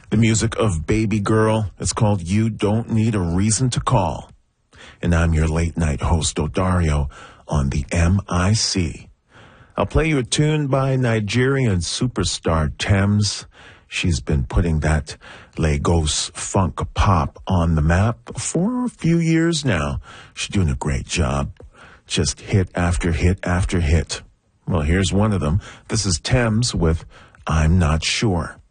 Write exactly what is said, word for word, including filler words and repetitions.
The music of Baby Girl. It's called You Don't Need a Reason to Call. And I'm your late night host, Odario, on the M I C. I'll play you a tune by Nigerian superstar Tems. She's been putting that Lagos funk pop on the map for a few years now. She's doing a great job. Just hit after hit after hit. Well, here's one of them. This is Tems with I'm Not Sure.